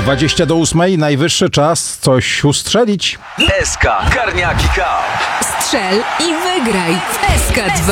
7:20, najwyższy czas coś ustrzelić. SK Karniaki Cup. Strzel i wygraj w SK2.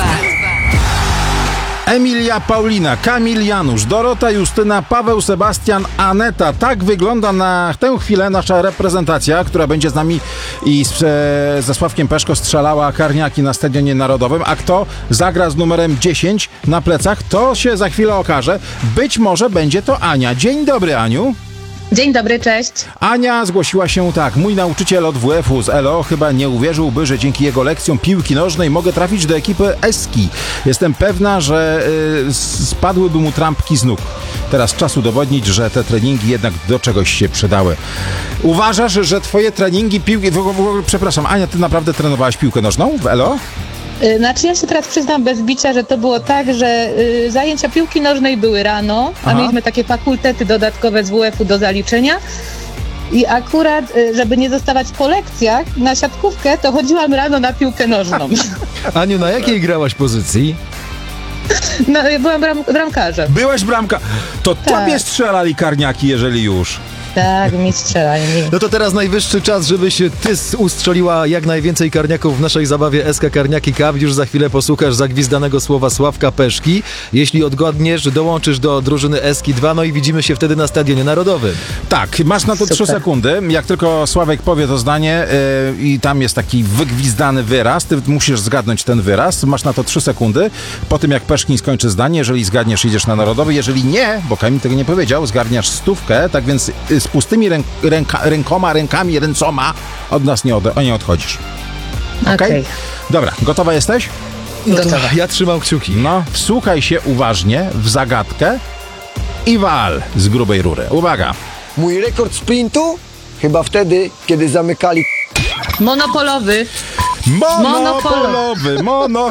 Emilia, Paulina, Kamil, Janusz, Dorota, Justyna, Paweł, Sebastian, Aneta. Tak wygląda na tę chwilę nasza reprezentacja, która będzie z nami i ze Sławkiem Peszko strzelała karniaki na Stadionie Narodowym. A kto zagra z numerem 10 na plecach, to się za chwilę okaże. Być może będzie to Ania. Dzień dobry, Aniu. Dzień dobry, cześć. Ania zgłosiła się tak. Mój nauczyciel od WF-u z LO chyba nie uwierzyłby, że dzięki jego lekcjom piłki nożnej mogę trafić do ekipy Eski. Jestem pewna, że spadłyby mu trampki z nóg. Teraz czas udowodnić, że te treningi jednak do czegoś się przydały. Uważasz, że twoje treningi piłki... Przepraszam, Ania, ty naprawdę trenowałaś piłkę nożną w LO? Znaczy ja się teraz przyznam bez bicia, że to było tak, że zajęcia piłki nożnej były rano, a mieliśmy takie fakultety dodatkowe z WF-u do zaliczenia i akurat, żeby nie zostawać po lekcjach na siatkówkę, to chodziłam rano na piłkę nożną. Aniu, na jakiej grałaś pozycji? No, ja byłam bramkarzem. Byłaś bramka. To tobie strzelali karniaki, jeżeli już. Tak, mi strzelali. No to teraz najwyższy czas, żebyś ty ustrzeliła jak najwięcej karniaków w naszej zabawie SK Karniaki Cup. Już za chwilę posłuchasz zagwizdanego słowa Sławka Peszki. Jeśli odgadniesz, dołączysz do drużyny Eski 2, no i widzimy się wtedy na Stadionie Narodowym. Tak, masz na to 3 sekundy. Jak tylko Sławek powie to zdanie i tam jest taki wygwizdany wyraz, ty musisz zgadnąć ten wyraz. Masz na to 3 sekundy. Po tym jak Peszkin skończy zdanie, jeżeli zgadniesz, idziesz na Narodowy. Jeżeli nie, bo Kamil tego nie powiedział, zgarniasz 100. Tak więc z pustymi ręcoma od nas nie odchodzisz. Okej? Dobra, gotowa jesteś? No to ja trzymam kciuki. No, wsłuchaj się uważnie w zagadkę i wal z grubej rury. Uwaga! Mój rekord sprintu? Chyba wtedy, kiedy zamykali... Monopolowy. Monopolowy!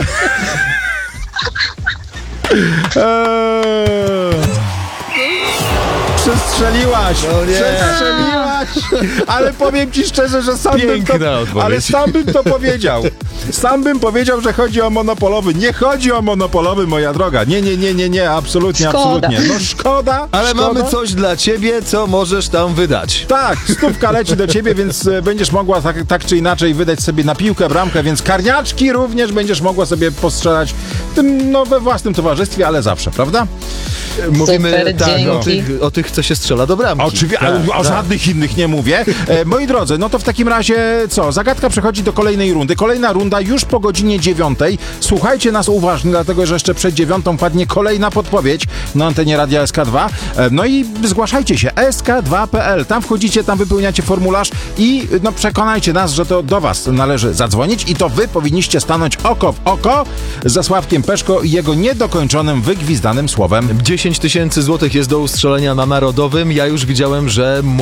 Przestrzeliłaś! Przestrzeliłaś! Ale powiem ci szczerze, że sam bym to powiedział. Sam bym powiedział, że chodzi o monopolowy. Nie chodzi o monopolowy, moja droga. Nie, absolutnie, szkoda. absolutnie. No szkoda. Ale szkoda. mamy coś dla ciebie, co możesz tam wydać. Tak, 100 leci do ciebie, więc będziesz mogła tak czy inaczej wydać sobie na piłkę, bramkę, więc karniaczki również będziesz mogła sobie postrzelać we własnym towarzystwie, ale zawsze, prawda? Mówimy Super, o tych, co się strzela do bramki. Oczywiście, ale o żadnych innych nie mówię. Moi drodzy, no to w takim razie co? Zagadka przechodzi do kolejnej rundy. Kolejna runda już po godzinie 9. Słuchajcie nas uważnie, dlatego że jeszcze przed 9 padnie kolejna podpowiedź na antenie Radia SK2. No i zgłaszajcie się, sk2.pl. Tam wchodzicie, tam wypełniacie formularz i przekonajcie nas, że to do was należy zadzwonić i to wy powinniście stanąć oko w oko za Sławkiem Peszko i jego niedokończonym, wygwizdanym słowem. 10 000 złotych jest do ustrzelenia na Narodowym. Ja już widziałem, że